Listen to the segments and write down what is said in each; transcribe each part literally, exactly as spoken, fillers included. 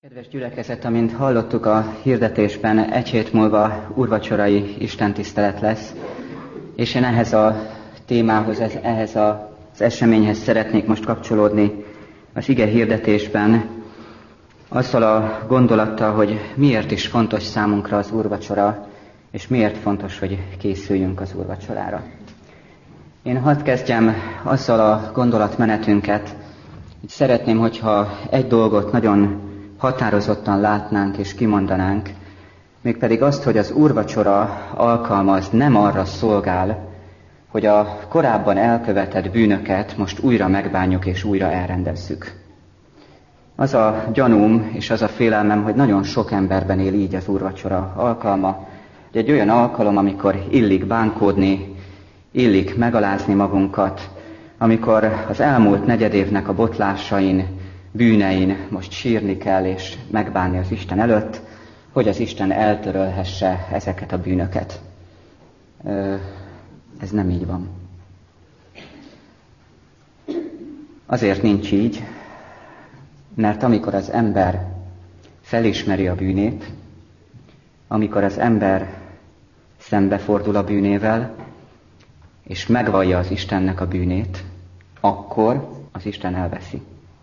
Kedves gyülekezet, amint hallottuk a hirdetésben, egy hét múlva úrvacsorai istentisztelet lesz, és én ehhez a témához, ehhez az eseményhez szeretnék most kapcsolódni az ige hirdetésben, azzal a gondolattal, hogy miért is fontos számunkra az úrvacsora, és miért fontos, hogy készüljünk az úrvacsorára. Én hadd kezdjem azzal a gondolatmenetünket, hogy szeretném, hogyha egy dolgot nagyon határozottan látnánk és kimondanánk, mégpedig azt, hogy az úrvacsora alkalmaz nem arra szolgál, hogy a korábban elkövetett bűnöket most újra megbánjuk és újra elrendezzük. Az a gyanúm és az a félelmem, hogy nagyon sok emberben él így az úrvacsora alkalma, hogy egy olyan alkalom, amikor illik bánkódni, illik megalázni magunkat, amikor az elmúlt negyedévnek a botlásain, bűnein most sírni kell és megbánni az Isten előtt, hogy az Isten eltörölhesse ezeket a bűnöket. Ez nem így van. Azért nincs így, mert amikor az ember felismeri a bűnét, amikor az ember szembefordul a bűnével, és megvallja az Istennek a bűnét, akkor az Isten elveszi.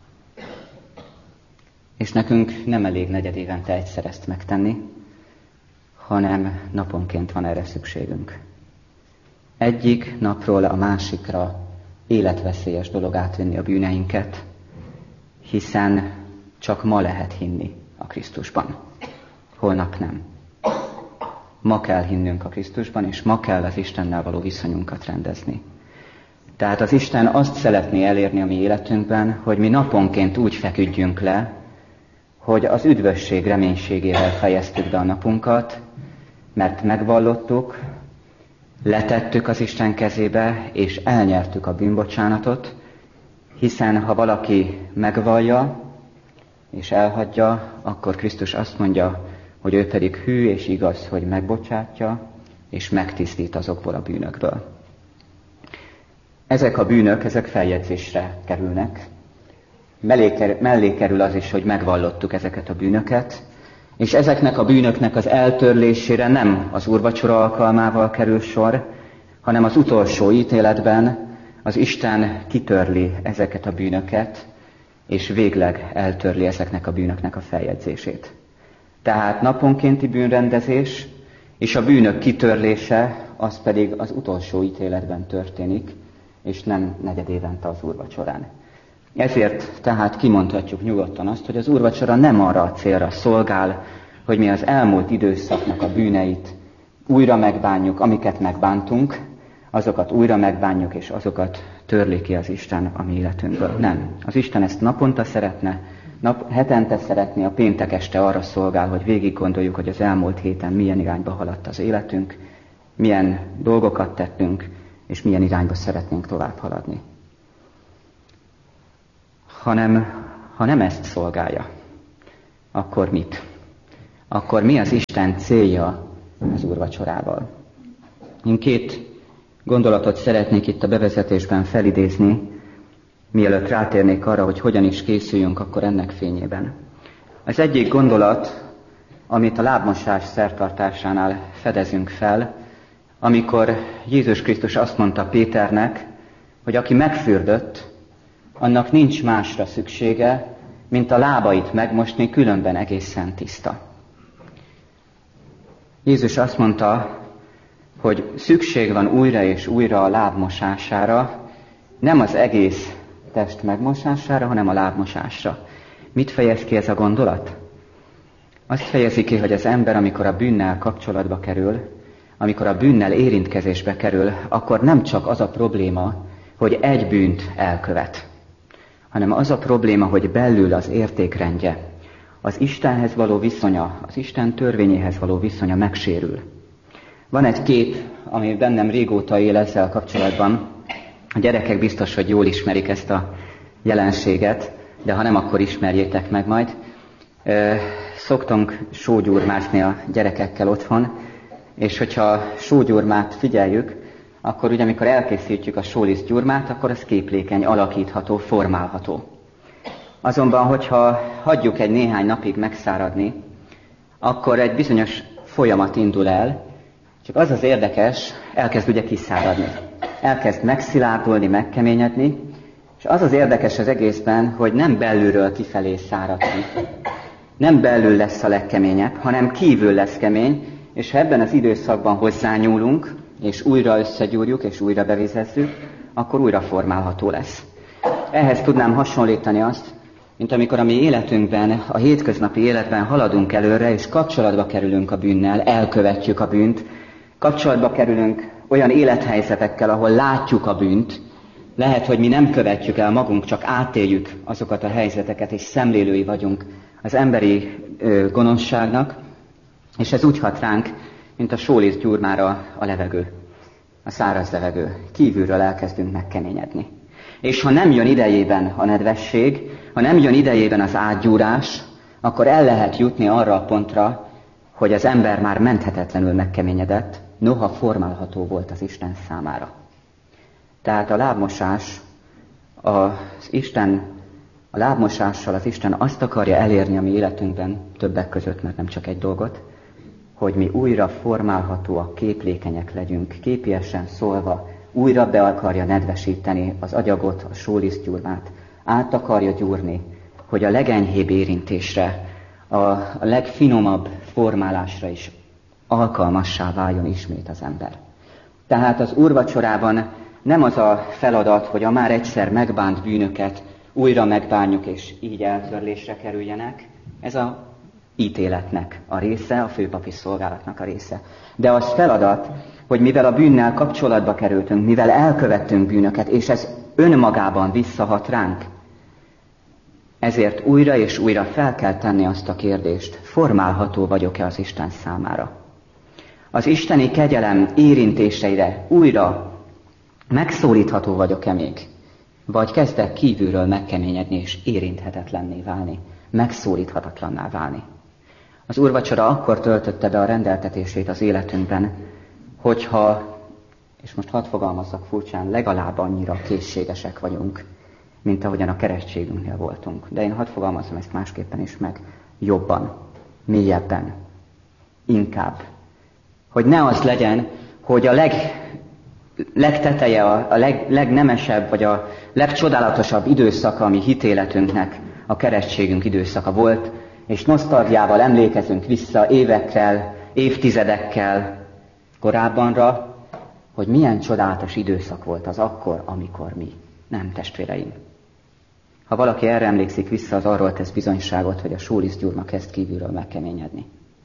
És nekünk nem elég negyedévente egyszer ezt megtenni, hanem naponként van erre szükségünk. Egyik napról a másikra életveszélyes dolog átvinni a bűneinket, hiszen csak ma lehet hinni a Krisztusban. Holnap nem. Ma kell hinnünk a Krisztusban, és ma kell az Istennel való viszonyunkat rendezni. Tehát az Isten azt szeretné elérni a mi életünkben, hogy mi naponként úgy feküdjünk le, hogy az üdvösség reménységével fejeztük be a napunkat, mert megvallottuk, letettük az Isten kezébe, és elnyertük a bűnbocsánatot, hiszen ha valaki megvallja és elhagyja, akkor Krisztus azt mondja, hogy ő pedig hű és igaz, hogy megbocsátja és megtisztít azokból a bűnökből. Ezek a bűnök, ezek feljegyzésre kerülnek. Mellé kerül az is, hogy megvallottuk ezeket a bűnöket, és ezeknek a bűnöknek az eltörlésére nem az úrvacsora alkalmával kerül sor, hanem az utolsó ítéletben az Isten kitörli ezeket a bűnöket, és végleg eltörli ezeknek a bűnöknek a feljegyzését. Tehát naponkénti bűnrendezés, és a bűnök kitörlése, az pedig az utolsó ítéletben történik, és nem negyedévente az úrvacsorán. Ezért tehát kimondhatjuk nyugodtan azt, hogy az úrvacsora nem arra a célra szolgál, hogy mi az elmúlt időszaknak a bűneit újra megbánjuk, amiket megbántunk, azokat újra megbánjuk, és azokat törli ki az Isten a mi életünkből. Nem. Az Isten ezt naponta szeretne, nap, hetente szeretné, a péntek este arra szolgál, hogy végig gondoljuk, hogy az elmúlt héten milyen irányba haladt az életünk, milyen dolgokat tettünk, és milyen irányba szeretnénk tovább haladni. Hanem, ha nem ezt szolgálja, akkor mit? Akkor mi az Isten célja az úrvacsorával? Én két gondolatot szeretnék itt a bevezetésben felidézni, mielőtt rátérnék arra, hogy hogyan is készüljünk akkor ennek fényében. Az egyik gondolat, amit a lábmosás szertartásánál fedezünk fel, amikor Jézus Krisztus azt mondta Péternek, hogy aki megfürdött, annak nincs másra szüksége, mint a lábait megmosni, különben egészen tiszta. Jézus azt mondta, hogy szükség van újra és újra a lábmosására, nem az egész test megmosására, hanem a lábmosásra. Mit fejez ki ez a gondolat? Azt fejezi ki, hogy az ember, amikor a bűnnel kapcsolatba kerül, amikor a bűnnel érintkezésbe kerül, akkor nem csak az a probléma, hogy egy bűnt elkövet, hanem az a probléma, hogy belül az értékrendje, az Istenhez való viszonya, az Isten törvényéhez való viszonya megsérül. Van egy kép, ami bennem régóta él ezzel kapcsolatban. A gyerekek biztos, hogy jól ismerik ezt a jelenséget, de ha nem, akkor ismerjétek meg majd. Szoktunk sógyúrmázni a gyerekekkel otthon, és hogyha sógyúrmát figyeljük, akkor ugye, amikor elkészítjük a sólisztgyurmát, akkor az képlékeny, alakítható, formálható. Azonban, hogyha hagyjuk egy néhány napig megszáradni, akkor egy bizonyos folyamat indul el, csak az az érdekes, elkezd ugye kiszáradni. Elkezd megszilárdulni, megkeményedni, és az az érdekes az egészben, hogy nem belülről kifelé szárad ki. Nem belül lesz a legkeményebb, hanem kívül lesz kemény, és ha ebben az időszakban hozzányúlunk, és újra összegyúrjuk, és újra bevizezzük, akkor újra formálható lesz. Ehhez tudnám hasonlítani azt, mint amikor a mi életünkben, a hétköznapi életben haladunk előre, és kapcsolatba kerülünk a bűnnel, elkövetjük a bűnt, kapcsolatba kerülünk olyan élethelyzetekkel, ahol látjuk a bűnt. Lehet, hogy mi nem követjük el magunk, csak átéljük azokat a helyzeteket, és szemlélői vagyunk az emberi ö, gonoszságnak, és ez úgy hat ránk, mint a sólisztgyurmára a levegő, a száraz levegő. Kívülről elkezdünk megkeményedni. És ha nem jön idejében a nedvesség, ha nem jön idejében az átgyúrás, akkor el lehet jutni arra a pontra, hogy az ember már menthetetlenül megkeményedett, noha formálható volt az Isten számára. Tehát a lábmosás, az Isten, a lábmosással az Isten azt akarja elérni a mi életünkben, többek között, mert nem csak egy dolgot, hogy mi újra formálhatóak, képlékenyek legyünk, képiesen szólva, újra be akarja nedvesíteni az agyagot, a sólisztgyurmát, át akarja gyúrni, hogy a legenyhébb érintésre, a, a legfinomabb formálásra is alkalmassá váljon ismét az ember. Tehát az úrvacsorában nem az a feladat, hogy a már egyszer megbánt bűnöket újra megbánjuk, és így eltörlésre kerüljenek. Ez a ítéletnek a része, a főpapi szolgálatnak a része. De az feladat, hogy mivel a bűnnel kapcsolatba kerültünk, mivel elkövettünk bűnöket, és ez önmagában visszahat ránk, ezért újra és újra fel kell tenni azt a kérdést, formálható vagyok-e az Isten számára. Az isteni kegyelem érintéseire újra megszólítható vagyok-e még? Vagy kezdek kívülről megkeményedni és érinthetetlenné válni, megszólíthatatlanná válni. Az úrvacsora akkor töltötte be a rendeltetését az életünkben, hogyha, és most hadd fogalmazzak furcsán, legalább annyira készségesek vagyunk, mint ahogyan a keresztségünknél voltunk. De én hadd fogalmazzam ezt másképpen is meg, jobban, mélyebben, inkább. Hogy ne az legyen, hogy a leg, legteteje, a, a leg, legnemesebb, vagy a legcsodálatosabb időszaka a mi hitéletünknek a keresztségünk időszaka volt, és nosztalgiával emlékezünk vissza évekkel, évtizedekkel korábbanra, hogy milyen csodálatos időszak volt az akkor, amikor mi. Nem, testvéreim. Ha valaki erre emlékszik vissza, az arról tesz bizonyságot, hogy a sólisztgyurma kezd kívülről megkeményedni.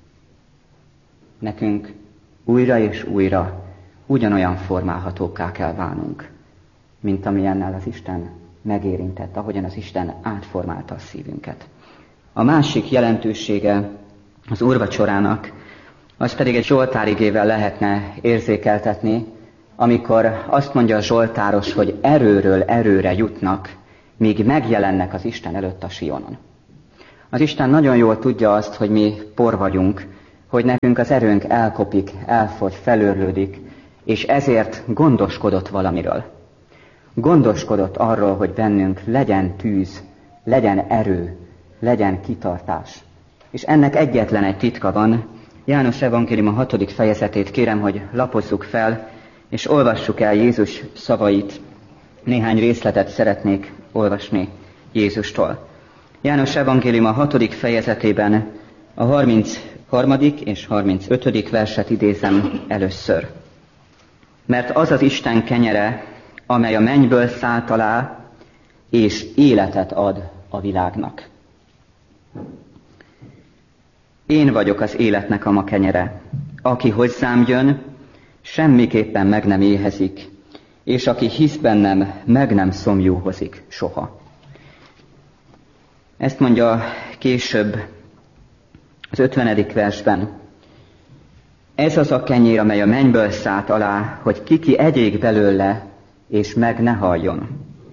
Nekünk újra és újra ugyanolyan formálhatókká kell válnunk, mint amilyennel az Isten megérintett, ahogyan az Isten átformálta a szívünket. A másik jelentősége az úrvacsorának, az pedig egy zsoltárigével lehetne érzékeltetni, amikor azt mondja a zsoltáros, hogy erőről erőre jutnak, míg megjelennek az Isten előtt a Sionon. Az Isten nagyon jól tudja azt, hogy mi por vagyunk, hogy nekünk az erőnk elkopik, elfogy, felőrlődik, és ezért gondoskodott valamiről. Gondoskodott arról, hogy bennünk legyen tűz, legyen erő, legyen kitartás. És ennek egyetlen egy titka van. János evangélium a hatodik fejezetét kérem, hogy lapozzuk fel, és olvassuk el Jézus szavait. Néhány részletet szeretnék olvasni Jézustól. János evangélium a hatodik fejezetében a harmincharmadik és harmincötödik verset idézem először. Mert az az Isten kenyere, amely a mennyből szállt alá, és életet ad a világnak. Én vagyok az életnek a ma kenyere. Aki hozzám jön, semmiképpen meg nem éhezik, és aki hisz bennem, meg nem szomjúhozik soha. Ezt mondja később az ötvenedik versben. Ez az a kenyér, amely a mennyből szállt alá, hogy kiki egyék belőle, és meg ne haljon.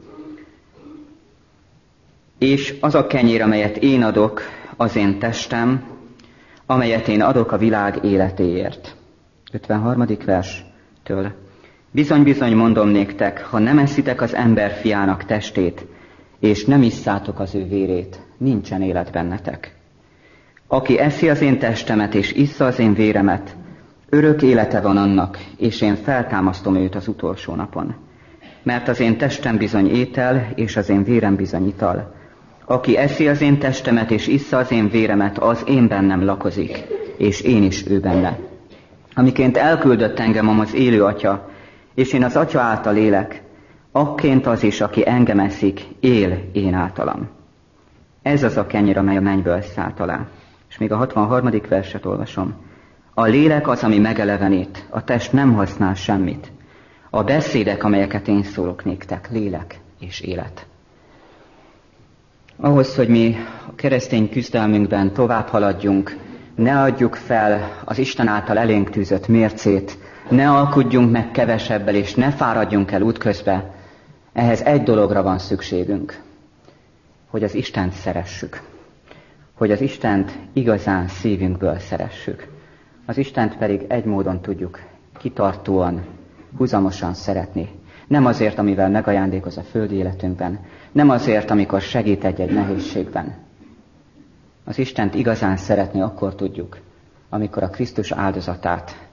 És az a kenyér, amelyet én adok, az én testem, amelyet én adok a világ életéért. ötvenharmadik verstől. Bizony-bizony mondom néktek, ha nem eszitek az ember fiának testét, és nem isszátok az ő vérét, nincsen élet bennetek. Aki eszi az én testemet és issza az én véremet, örök élete van annak, és én feltámasztom őt az utolsó napon. Mert az én testem bizony étel, és az én vérem bizony ital. Aki eszi az én testemet és issza az én véremet, az én bennem lakozik, és én is ő benne. Amiként elküldött engem az élő Atya, és én az Atya által élek, akként az is, aki engem eszik, él én általam. Ez az a kenyér, amely a mennyből szállt alá. És még a hatvanharmadik verset olvasom. A lélek az, ami megelevenít, a test nem használ semmit. A beszédek, amelyeket én szólok néktek, lélek és élet. Ahhoz, hogy mi a keresztény küzdelmünkben tovább haladjunk, ne adjuk fel az Isten által elénk tűzött mércét, ne alkudjunk meg kevesebbel, és ne fáradjunk el útközbe, ehhez egy dologra van szükségünk, hogy az Istent szeressük, hogy az Istent igazán szívünkből szeressük. Az Istent pedig egy módon tudjuk kitartóan, húzamosan szeretni. Nem azért, amivel megajándékoz a földi életünkben, nem azért, amikor segít egy-egy nehézségben. Az Istent igazán szeretni akkor tudjuk, amikor a Krisztus áldozatát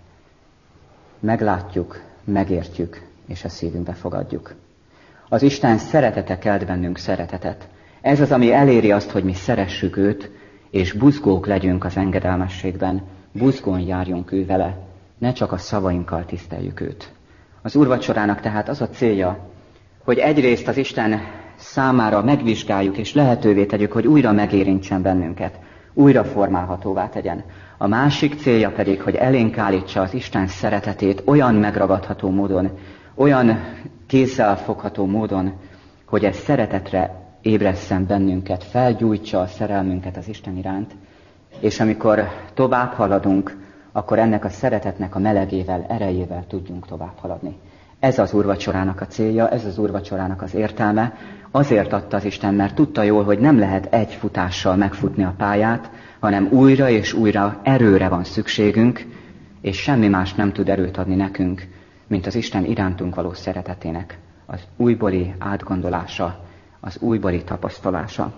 meglátjuk, megértjük, és a szívünkbe fogadjuk. Az Isten szeretete kelt bennünk szeretetet. Ez az, ami eléri azt, hogy mi szeressük őt, és buzgók legyünk az engedelmességben, buzgón járjunk ő vele, ne csak a szavainkkal tiszteljük őt. Az úrvacsorának tehát az a célja, hogy egyrészt az Isten számára megvizsgáljuk, és lehetővé tegyük, hogy újra megérintsen bennünket, újra formálhatóvá tegyen. A másik célja pedig, hogy elénk állítsa az Isten szeretetét olyan megragadható módon, olyan kézzel fogható módon, hogy ez szeretetre ébresszen bennünket, felgyújtsa a szerelmünket az Isten iránt, és amikor tovább haladunk, akkor ennek a szeretetnek a melegével, erejével tudjunk tovább haladni. Ez az úrvacsorának a célja, ez az úrvacsorának az értelme. Azért adta az Isten, mert tudta jól, hogy nem lehet egy futással megfutni a pályát, hanem újra és újra erőre van szükségünk, és semmi más nem tud erőt adni nekünk, mint az Isten irántunk való szeretetének az újbóli átgondolása, az újbóli tapasztalása.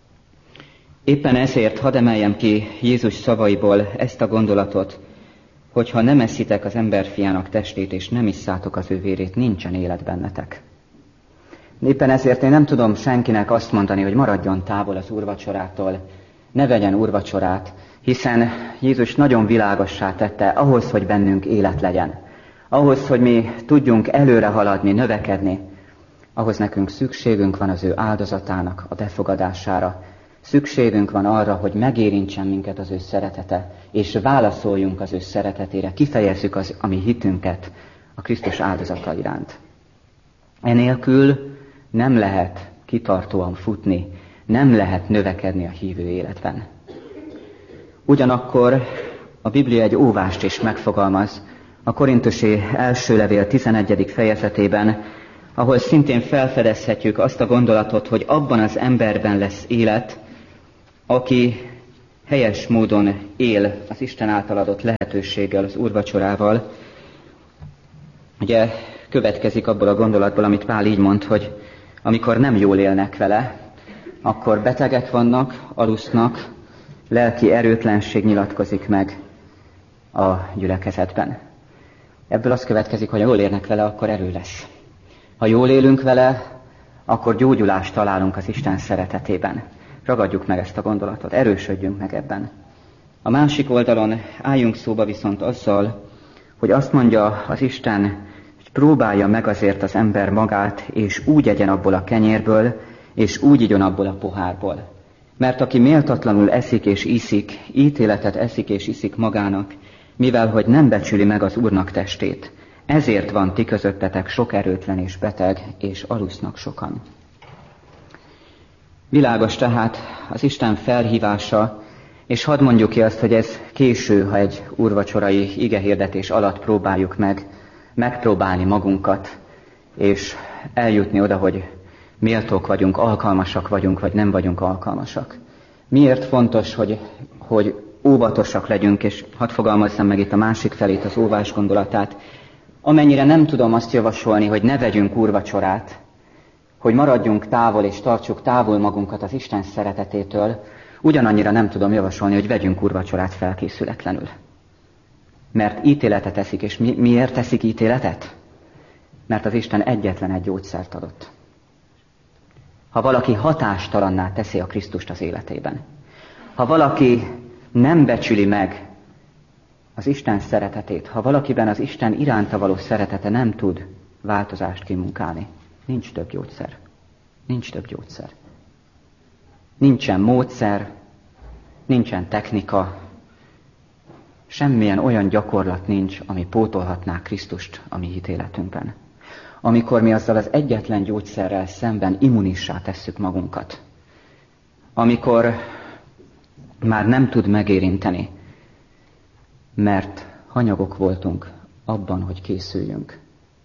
Éppen ezért hadd emeljem ki Jézus szavaiból ezt a gondolatot, hogy ha nem eszitek az emberfiának testét, és nem isszátok az ő vérét, nincsen élet bennetek. Éppen ezért én nem tudom senkinek azt mondani, hogy maradjon távol az úrvacsorától, ne vegyen úrvacsorát, hiszen Jézus nagyon világossá tette ahhoz, hogy bennünk élet legyen. Ahhoz, hogy mi tudjunk előre haladni, növekedni, ahhoz nekünk szükségünk van az ő áldozatának a befogadására. Szükségünk van arra, hogy megérintsen minket az ő szeretete, és válaszoljunk az ő szeretetére, kifejezzük az, a mi hitünket a Krisztus áldozata iránt. Enélkül nem lehet kitartóan futni, nem lehet növekedni a hívő életben. Ugyanakkor a Biblia egy óvást is megfogalmaz a korintusi első levél tizenegyedik fejezetében, ahol szintén felfedezhetjük azt a gondolatot, hogy abban az emberben lesz élet, aki helyes módon él az Isten által adott lehetőséggel, az úrvacsorával. Ugye következik abból a gondolatból, amit Pál így mond, hogy amikor nem jól élnek vele, akkor betegek vannak, alusznak, lelki erőtlenség nyilatkozik meg a gyülekezetben. Ebből az következik, hogy ha jól élnek vele, akkor erő lesz. Ha jól élünk vele, akkor gyógyulást találunk az Isten szeretetében. Ragadjuk meg ezt a gondolatot, erősödjünk meg ebben. A másik oldalon álljunk szóba viszont azzal, hogy azt mondja az Isten, hogy próbálja meg azért az ember magát, és úgy egyen abból a kenyérből, és úgy igyon abból a pohárból. Mert aki méltatlanul eszik és iszik, ítéletet eszik és iszik magának, mivel hogy nem becsüli meg az Úrnak testét. Ezért van ti közöttetek sok erőtlen és beteg, és alusznak sokan. Világos tehát az Isten felhívása, és hadd mondjuk ki azt, hogy ez késő, ha egy úrvacsorai igehirdetés alatt próbáljuk meg megpróbálni magunkat, és eljutni oda, hogy méltók vagyunk, alkalmasak vagyunk, vagy nem vagyunk alkalmasak. Miért fontos, hogy, hogy óvatosak legyünk, és hadd fogalmazzam meg itt a másik felét, az óvás gondolatát. Amennyire nem tudom azt javasolni, hogy ne vegyünk úrvacsorát, hogy maradjunk távol és tartsuk távol magunkat az Isten szeretetétől, ugyanannyira nem tudom javasolni, hogy vegyünk úrvacsorát felkészületlenül. Mert ítéletet eszik, és mi, miért teszik ítéletet? Mert az Isten egyetlen egy gyógyszert adott. Ha valaki hatástalanná teszi a Krisztust az életében, ha valaki nem becsüli meg az Isten szeretetét, ha valakiben az Isten iránta való szeretete nem tud változást kimunkálni, nincs több gyógyszer. Nincs több gyógyszer. Nincsen módszer, nincsen technika, semmilyen olyan gyakorlat nincs, ami pótolhatná Krisztust a mi hitéletünkben. Amikor mi azzal az egyetlen gyógyszerrel szemben immunissá tesszük magunkat. Amikor már nem tud megérinteni, mert hanyagok voltunk abban, hogy készüljünk.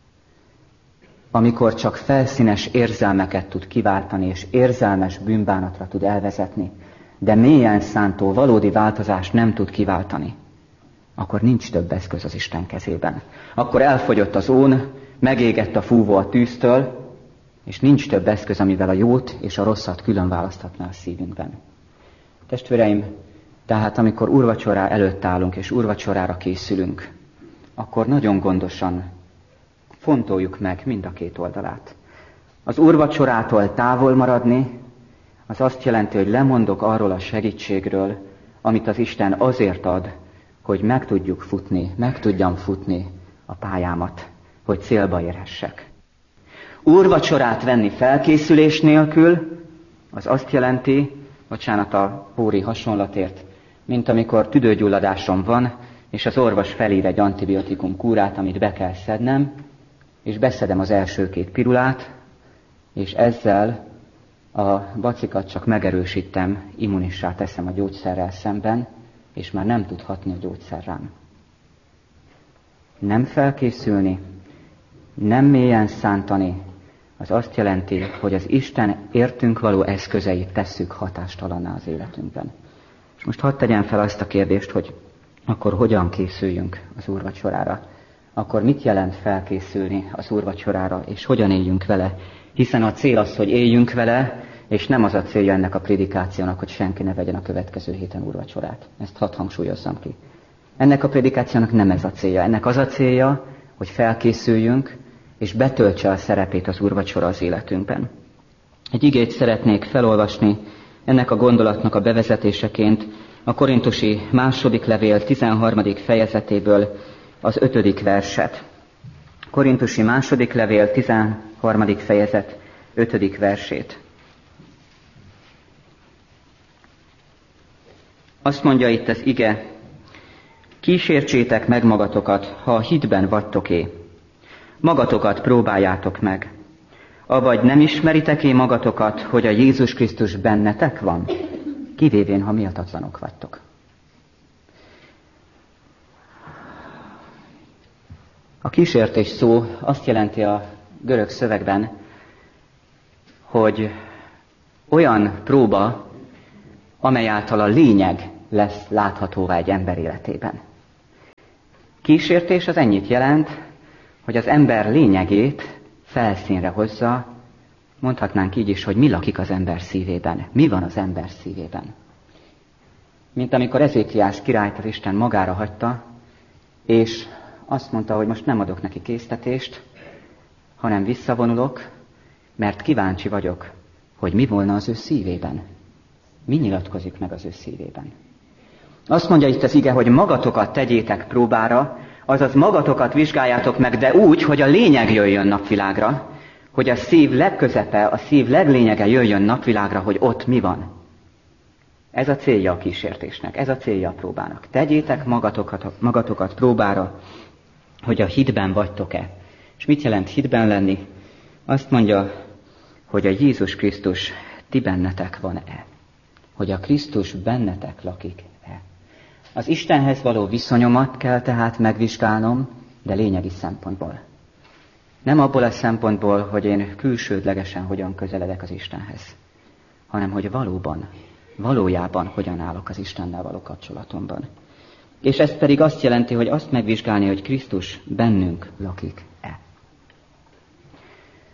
Amikor csak felszínes érzelmeket tud kiváltani, és érzelmes bűnbánatra tud elvezetni, de mélyen szántó, valódi változást nem tud kiváltani, akkor nincs több eszköz az Isten kezében. Akkor elfogyott az ón, megégett a fúvó a tűztől, és nincs több eszköz, amivel a jót és a rosszat külön választhatná a szívünkben. Testvéreim, tehát amikor úrvacsorá előtt állunk, és úrvacsorára készülünk, akkor nagyon gondosan fontoljuk meg mind a két oldalát. Az úrvacsorától távol maradni, az azt jelenti, hogy lemondok arról a segítségről, amit az Isten azért ad, hogy meg tudjuk futni, meg tudjam futni a pályámat, hogy célba érhessek. Úrvacsorát venni felkészülés nélkül, az azt jelenti, bocsánat a póri hasonlatért, mint amikor tüdőgyulladásom van, és az orvos felír egy antibiotikum kúrát, amit be kell szednem, és beszedem az első két pirulát, és ezzel a bacikat csak megerősítem, immunissá teszem a gyógyszerrel szemben, és már nem tud hatni a gyógyszer rám. Nem felkészülni, nem mélyen szántani, az azt jelenti, hogy az Isten értünk való eszközeit tesszük hatástalanná az életünkben. És most hadd tegyem fel azt a kérdést, hogy akkor hogyan készüljünk az úrvacsorára? Akkor mit jelent felkészülni az úrvacsorára, és hogyan éljünk vele? Hiszen a cél az, hogy éljünk vele, és nem az a célja ennek a prédikációnak, hogy senki ne vegyen a következő héten úrvacsorát. Ezt hadd hangsúlyozzam ki. Ennek a prédikációnak nem ez a célja. Ennek az a célja, hogy felkészüljünk, és betöltse a szerepét az úrvacsora az életünkben. Egy igét szeretnék felolvasni ennek a gondolatnak a bevezetéseként a Korintusi második levél tizenharmadik fejezetéből az ötödik verset. Korintusi második levél tizenharmadik fejezet ötödik versét. Azt mondja itt az ige, kísértsétek meg magatokat, ha a hitben vagytok-é. Magatokat próbáljátok meg. Avagy nem ismeritek-é magatokat, hogy a Jézus Krisztus bennetek van? Kivévén, ha méltatlanok vagytok. A kísértés szó azt jelenti a görög szövegben, hogy olyan próba, amely által a lényeg lesz láthatóvá egy ember életében. Kísértés az ennyit jelent, hogy az ember lényegét felszínre hozza, mondhatnánk így is, hogy mi lakik az ember szívében, mi van az ember szívében. Mint amikor Ezékiás királyt az Isten magára hagyta, és azt mondta, hogy most nem adok neki késztetést, hanem visszavonulok, mert kíváncsi vagyok, hogy mi volna az ő szívében. Mi nyilatkozik meg az ő szívében. Azt mondja itt az ige, hogy magatokat tegyétek próbára, azaz magatokat vizsgáljátok meg, de úgy, hogy a lényeg jöjjön napvilágra, hogy a szív legközepe, a szív leglényege jöjjön napvilágra, hogy ott mi van. Ez a célja a kísértésnek, ez a célja a próbának. Tegyétek magatokat, magatokat próbára, hogy a hitben vagytok-e. És mit jelent hitben lenni? Azt mondja, hogy a Jézus Krisztus ti bennetek van-e. Hogy a Krisztus bennetek lakik-e. Az Istenhez való viszonyomat kell tehát megvizsgálnom, de lényegi szempontból. Nem abból a szempontból, hogy én külsődlegesen hogyan közeledek az Istenhez, hanem hogy valóban, valójában hogyan állok az Istennel való kapcsolatomban. És ez pedig azt jelenti, hogy azt megvizsgálni, hogy Krisztus bennünk lakik-e.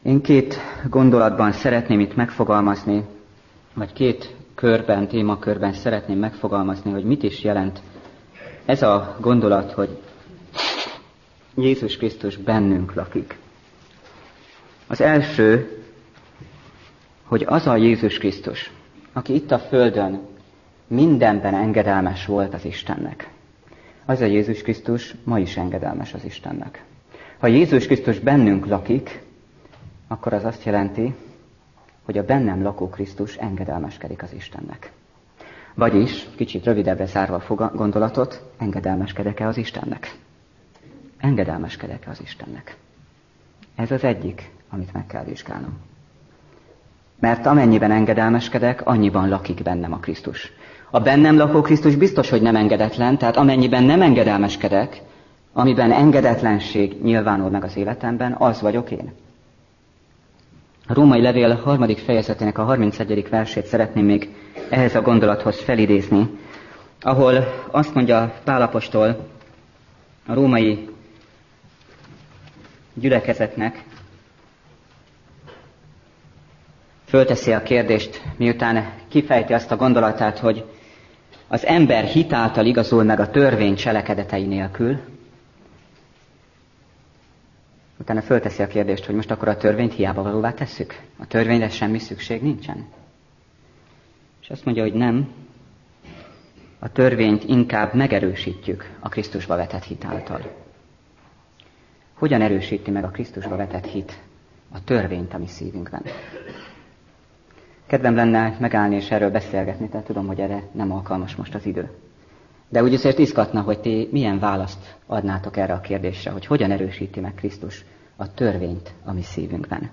Én két gondolatban szeretném itt megfogalmazni, vagy két körben, témakörben szeretném megfogalmazni, hogy mit is jelent ez a gondolat, hogy Jézus Krisztus bennünk lakik. Az első, hogy az a Jézus Krisztus, aki itt a földön mindenben engedelmes volt az Istennek, az a Jézus Krisztus ma is engedelmes az Istennek. Ha Jézus Krisztus bennünk lakik, akkor az azt jelenti, hogy a bennem lakó Krisztus engedelmeskedik az Istennek. Vagyis, kicsit rövidebbre zárva a gondolatot, engedelmeskedek-e az Istennek? Engedelmeskedek-e az Istennek? Ez az egyik, amit meg kell vizsgálnom. Mert amennyiben engedelmeskedek, annyiban lakik bennem a Krisztus. A bennem lakó Krisztus biztos, hogy nem engedetlen, tehát amennyiben nem engedelmeskedek, amiben engedetlenség nyilvánul meg az életemben, az vagyok én. A római levél harmadik fejezetének a harmincegyedik versét szeretném még ehhez a gondolathoz felidézni, ahol azt mondja Pál apostol a római gyülekezetnek, fölteszi a kérdést, miután kifejti azt a gondolatát, hogy az ember hit által igazul meg a törvény cselekedetei nélkül. Utána fölteszi a kérdést, hogy most akkor a törvényt hiába valóvá tesszük? A törvényre semmi szükség nincsen? És azt mondja, hogy nem. A törvényt inkább megerősítjük a Krisztusba vetett hit által. Hogyan erősíti meg a Krisztusba vetett hit a törvényt a mi szívünkben? Kedvem lenne megállni és erről beszélgetni, tehát tudom, hogy erre nem alkalmas most az idő. De úgy azért izgatna, hogy ti milyen választ adnátok erre a kérdésre, hogy hogyan erősíti meg Krisztus a törvényt a mi szívünkben.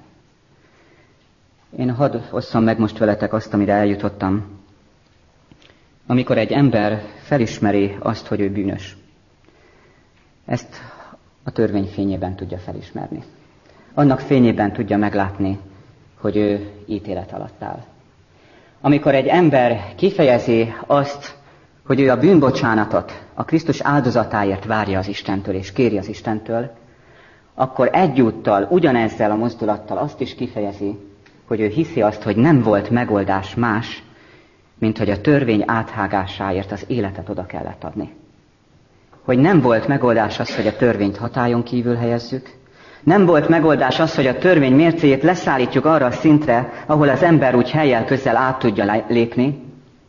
Én hadd osszam meg most veletek azt, amire eljutottam. Amikor egy ember felismeri azt, hogy ő bűnös, ezt a törvény fényében tudja felismerni. Annak fényében tudja meglátni, hogy ő ítélet alatt áll. Amikor egy ember kifejezi azt, hogy ő a bűnbocsánatot a Krisztus áldozatáért várja az Istentől és kéri az Istentől, akkor egyúttal, ugyanezzel a mozdulattal azt is kifejezi, hogy ő hiszi azt, hogy nem volt megoldás más, mint hogy a törvény áthágásáért az életet oda kellett adni. Hogy nem volt megoldás az, hogy a törvényt hatályon kívül helyezzük, nem volt megoldás az, hogy a törvény mércéjét leszállítjuk arra a szintre, ahol az ember úgy helyjel közel át tudja lépni,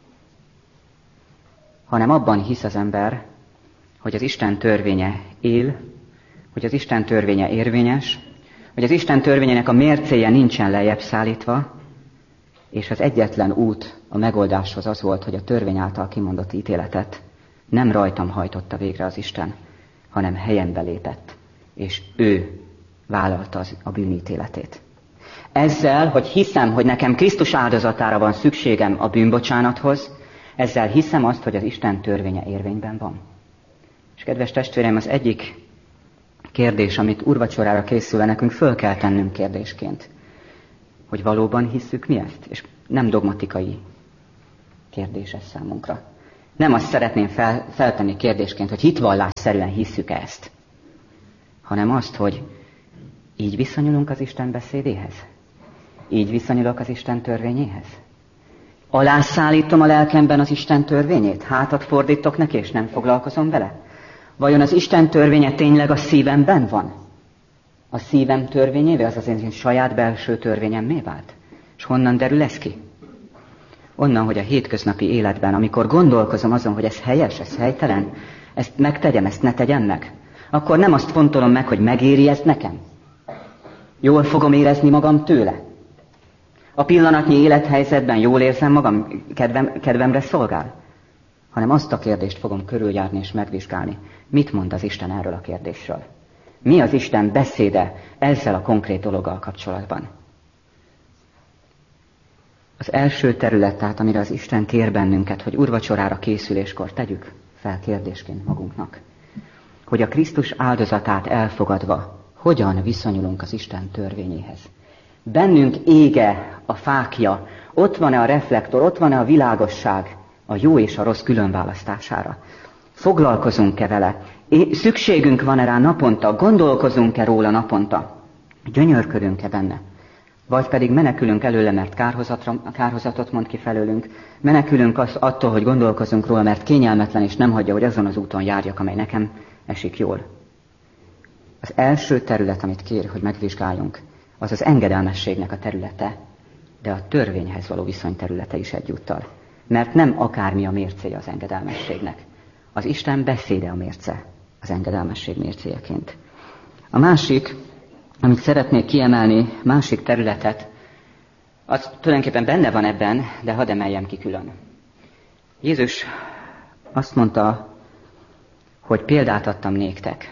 hanem abban hisz az ember, hogy az Isten törvénye él, hogy az Isten törvénye érvényes, hogy az Isten törvényének a mércéje nincsen lejjebb szállítva, és az egyetlen út a megoldáshoz az volt, hogy a törvény által kimondott ítéletet nem rajtam hajtotta végre az Isten, hanem helyembe lépett, és ő vállalta az, a bűnítéletét. Ezzel, hogy hiszem, hogy nekem Krisztus áldozatára van szükségem a bűnbocsánathoz, ezzel hiszem azt, hogy az Isten törvénye érvényben van. És kedves testvérem, az egyik kérdés, amit úrvacsorára készülve nekünk föl kell tennünk kérdésként, hogy valóban hisszük mi ezt? És nem dogmatikai kérdés ez számunkra. Nem azt szeretném fel, feltenni kérdésként, hogy hitvallásszerűen hisszük ezt, hanem azt, hogy így viszonyulunk az Isten beszédéhez? Így viszonyulok az Isten törvényéhez? Alászállítom a lelkemben az Isten törvényét? Hátat fordítok neki, és nem foglalkozom vele? Vajon az Isten törvénye tényleg a szívemben van? A szívem törvényével, az az én saját belső törvényemmé vált? És honnan derül ez ki? Onnan, hogy a hétköznapi életben, amikor gondolkozom azon, hogy ez helyes, ez helytelen, ezt megtegyem, ezt ne tegyem meg, akkor nem azt fontolom meg, hogy megéri ezt nekem. Jól fogom érezni magam tőle. A pillanatnyi élethelyzetben jól érzem magam, kedvem, kedvemre szolgál. Hanem azt a kérdést fogom körüljárni és megvizsgálni. Mit mond az Isten erről a kérdésről? Mi az Isten beszéde ezzel a konkrét dologgal kapcsolatban? Az első terület, tehát amire az Isten kér bennünket, hogy úrvacsorára készüléskor tegyük fel kérdésként magunknak, hogy a Krisztus áldozatát elfogadva hogyan viszonyulunk az Isten törvényéhez. Bennünk ége a fákja, ott van-e a reflektor, ott van-e a világosság a jó és a rossz különválasztására. Foglalkozunk-e vele? Szükségünk van-e rá naponta? Gondolkozunk-e róla naponta? Gyönyörködünk-e benne? Vagy pedig menekülünk előle, mert kárhozatot mond ki felőlünk, menekülünk az, attól, hogy gondolkozunk róla, mert kényelmetlen, és nem hagyja, hogy azon az úton járjak, amely nekem esik jól. Az első terület, amit kér, hogy megvizsgáljunk, az az engedelmességnek a területe, de a törvényhez való viszony területe is egyúttal. Mert nem akármi a mércéje az engedelmességnek. Az Isten beszéde a mérce az engedelmesség mércéjeként. A másik, amit szeretnék kiemelni, másik területet, az tulajdonképpen benne van ebben, de hadd emeljem ki külön. Jézus azt mondta, hogy példát adtam néktek.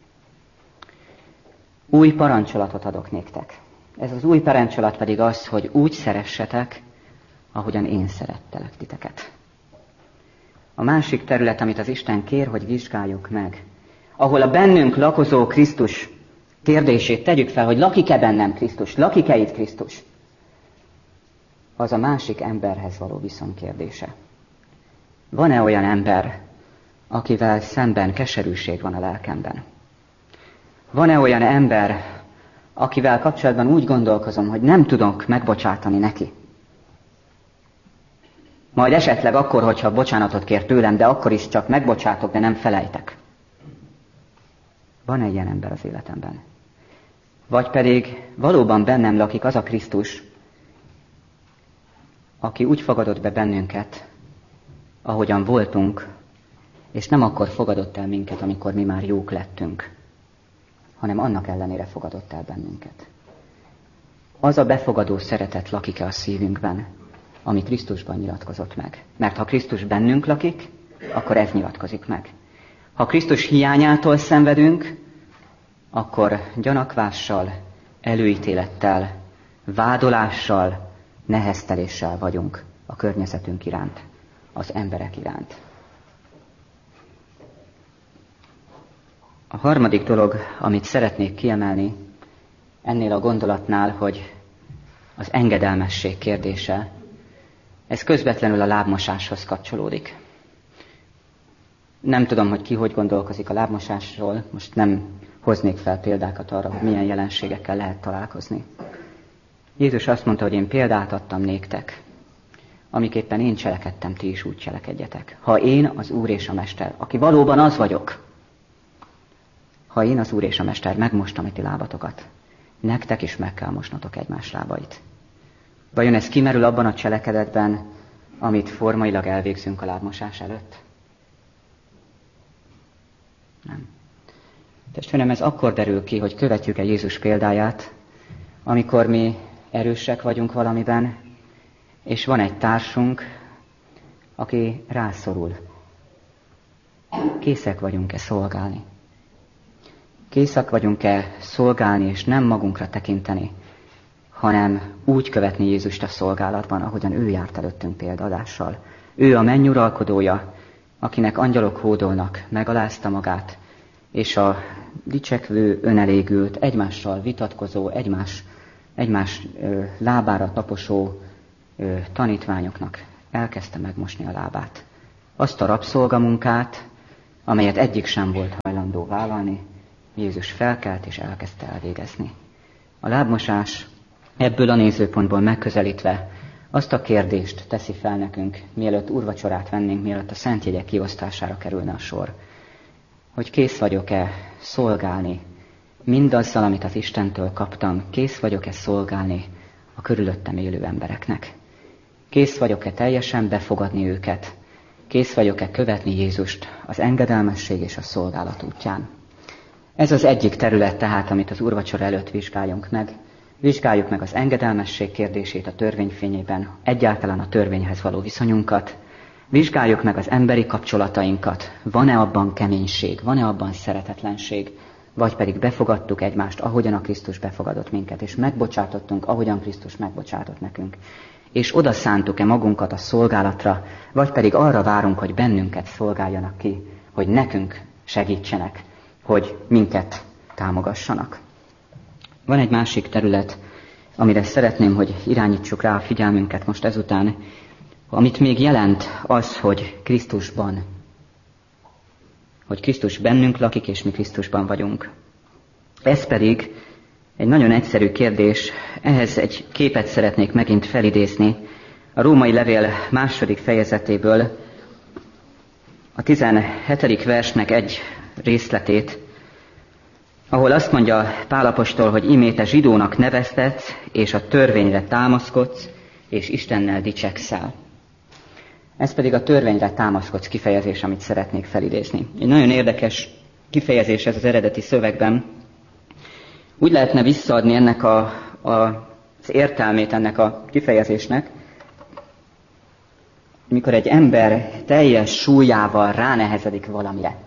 Új parancsolatot adok néktek. Ez az új parancsolat pedig az, hogy úgy szeressetek, ahogyan én szerettelek titeket. A másik terület, amit az Isten kér, hogy vizsgáljuk meg, ahol a bennünk lakozó Krisztus kérdését tegyük fel, hogy lakik-e bennem Krisztus, lakik-e itt Krisztus, az a másik emberhez való viszony kérdése. Van-e olyan ember, akivel szemben keserűség van a lelkemben? Van-e olyan ember, akivel kapcsolatban úgy gondolkozom, hogy nem tudok megbocsátani neki? Majd esetleg akkor, hogyha bocsánatot kér tőlem, de akkor is csak megbocsátok, de nem felejtek. Van-e ilyen ember az életemben? Vagy pedig valóban bennem lakik az a Krisztus, aki úgy fogadott be bennünket, ahogyan voltunk, és nem akkor fogadott el minket, amikor mi már jók lettünk, hanem annak ellenére fogadott el bennünket. Az a befogadó szeretet lakik-e a szívünkben, ami Krisztusban nyilatkozott meg. Mert ha Krisztus bennünk lakik, akkor ez nyilatkozik meg. Ha Krisztus hiányától szenvedünk, akkor gyanakvással, előítélettel, vádolással, nehezteléssel vagyunk a környezetünk iránt, az emberek iránt. A harmadik dolog, amit szeretnék kiemelni ennél a gondolatnál, hogy az engedelmesség kérdése, ez közvetlenül a lábmosáshoz kapcsolódik. Nem tudom, hogy ki hogy gondolkozik a lábmosásról, most nem hoznék fel példákat arra, hogy milyen jelenségekkel lehet találkozni. Jézus azt mondta, hogy én példát adtam néktek, amiképpen én cselekedtem, ti is úgy cselekedjetek. Ha én az Úr és a Mester, aki valóban az vagyok, ha én az Úr és a Mester megmostam a ti lábatokat, nektek is meg kell mosnotok egymás lábait. Vajon ez kimerül abban a cselekedetben, amit formailag elvégzünk a lábmosás előtt? Nem. Testvérem, ez akkor derül ki, hogy követjük-e Jézus példáját, amikor mi erősek vagyunk valamiben, és van egy társunk, aki rászorul. Készek vagyunk-e szolgálni? Készek vagyunk-e szolgálni, és nem magunkra tekinteni, hanem úgy követni Jézust a szolgálatban, ahogyan ő járt előttünk példadással. Ő a mennyuralkodója, akinek angyalok hódolnak, megalázta magát, és a dicsekvő, önelégült, egymással vitatkozó, egymás, egymás ö, lábára taposó ö, tanítványoknak elkezdte megmosni a lábát. Azt a rabszolgamunkát, amelyet egyik sem volt hajlandó vállalni, Jézus felkelt és elkezdte elvégezni. A lábmosás ebből a nézőpontból megközelítve azt a kérdést teszi fel nekünk, mielőtt úrvacsorát vennénk, mielőtt a szentjegyek kiosztására kerülne a sor, hogy kész vagyok-e szolgálni mindazzal, amit az Istentől kaptam, kész vagyok-e szolgálni a körülöttem élő embereknek. Kész vagyok-e teljesen befogadni őket, kész vagyok-e követni Jézust az engedelmesség és a szolgálat útján. Ez az egyik terület tehát, amit az úrvacsora előtt vizsgáljunk meg. Vizsgáljuk meg az engedelmesség kérdését a törvény fényében, egyáltalán a törvényhez való viszonyunkat. Vizsgáljuk meg az emberi kapcsolatainkat. Van-e abban keménység, van-e abban szeretetlenség, vagy pedig befogadtuk egymást, ahogyan a Krisztus befogadott minket, és megbocsátottunk, ahogyan Krisztus megbocsátott nekünk. És oda szántuk-e magunkat a szolgálatra, vagy pedig arra várunk, hogy bennünket szolgáljanak ki, hogy nekünk segítsenek, hogy minket támogassanak. Van egy másik terület, amire szeretném, hogy irányítsuk rá a figyelmünket most ezután, amit még jelent az, hogy Krisztusban, hogy Krisztus bennünk lakik, és mi Krisztusban vagyunk. Ez pedig Egy nagyon egyszerű kérdés, ehhez egy képet szeretnék megint felidézni. A római levél második fejezetéből a tizenhetedik versnek egy részletét, ahol azt mondja Pál apostol, hogy íme te zsidónak neveztetsz, és a törvényre támaszkodsz, és Istennel dicsekszel. Ez pedig a törvényre támaszkodsz kifejezés, amit szeretnék felidézni. Egy nagyon érdekes kifejezés ez az eredeti szövegben. Úgy lehetne visszaadni ennek a, a, az értelmét ennek a kifejezésnek, mikor egy ember teljes súlyával ránehezedik valamire.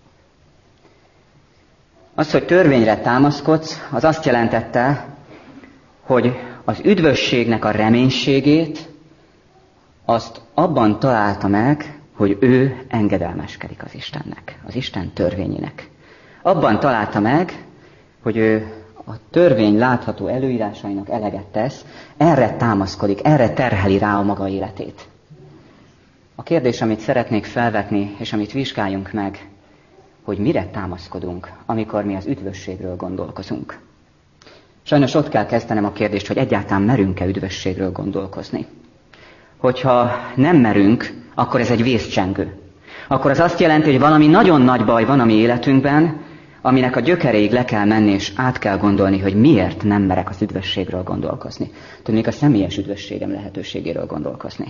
Az, hogy törvényre támaszkodsz, az azt jelentette, hogy az üdvösségnek a reménységét azt abban találta meg, hogy ő engedelmeskedik az Istennek, az Isten törvényének. Abban találta meg, hogy ő a törvény látható előírásainak eleget tesz, erre támaszkodik, erre terheli rá a maga életét. A kérdés, amit szeretnék felvetni, és amit vizsgáljunk meg, hogy mire támaszkodunk, amikor mi az üdvösségről gondolkozunk. Sajnos ott kell kezdenem a kérdést, hogy egyáltalán merünk-e üdvösségről gondolkozni. Hogyha nem merünk, akkor ez egy vészcsengő. Akkor az azt jelenti, hogy valami nagyon nagy baj van a mi életünkben, aminek a gyökeréig le kell menni, és át kell gondolni, hogy miért nem merek az üdvösségről gondolkozni. Tudnék a személyes üdvösségem lehetőségéről gondolkozni.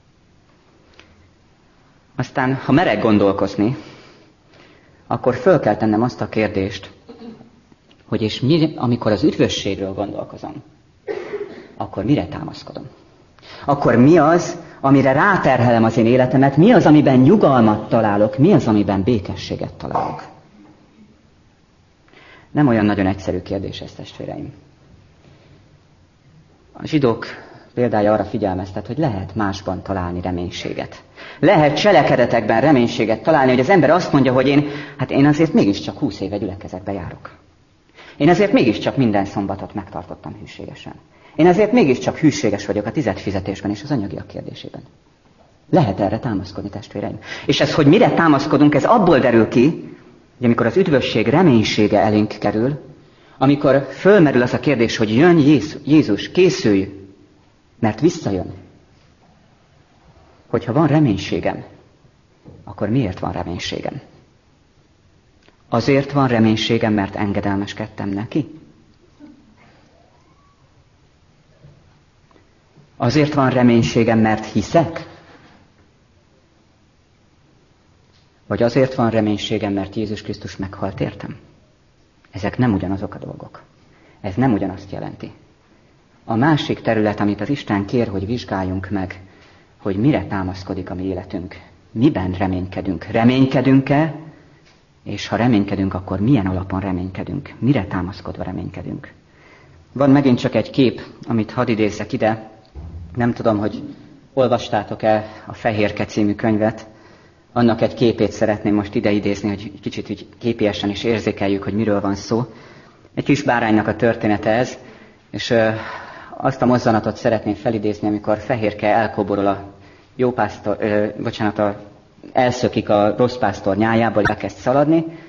Aztán, ha merek gondolkozni, akkor föl kell tennem azt a kérdést, hogy és mi, amikor az üdvösségről gondolkozom, akkor mire támaszkodom? Akkor mi az, amire ráterhelem az én életemet, mi az, amiben nyugalmat találok, mi az, amiben békességet találok? Nem olyan nagyon egyszerű kérdés ez, testvéreim. A zsidók példája arra figyelmeztet, hogy lehet másban találni reménységet. Lehet cselekedetekben reménységet találni, hogy az ember azt mondja, hogy én, hát én azért mégiscsak húsz éve gyülekezetbe járok. Én azért mégiscsak minden szombatot megtartottam hűségesen. Én azért mégiscsak hűséges vagyok a tizedfizetésben és az anyagiak kérdésében. Lehet erre támaszkodni, testvéreim. És ez, hogy mire támaszkodunk, ez abból derül ki, hogy amikor az üdvösség reménysége elénk kerül, amikor fölmerül az a kérdés, hogy jön Jézus, Jézus, készülj, mert visszajön. Hogyha van reménységem, akkor miért van reménységem? Azért van reménységem, mert engedelmeskedtem neki? Azért van reménységem, mert hiszek? Vagy azért van reménységem, mert Jézus Krisztus meghalt értem? Ezek nem ugyanazok a dolgok. Ez nem ugyanazt jelenti. A másik terület, amit az Isten kér, hogy vizsgáljunk meg, hogy mire támaszkodik a mi életünk. Miben reménykedünk? Reménykedünk-e? És ha reménykedünk, akkor milyen alapon reménykedünk? Mire támaszkodva reménykedünk? Van megint csak egy kép, amit hadd idézzek ide. Nem tudom, hogy olvastátok-e a Fehérke című könyvet. Annak egy képét szeretném most ide idézni, hogy kicsit úgy képiesen is érzékeljük, hogy miről van szó. Egy kis báránynak a története ez, és ö, azt a mozzanatot szeretném felidézni, amikor Fehérke elkoborol a jó pásztor, ö, bocsánat, a, elszökik a rossz pásztor nyájából, elkezd szaladni,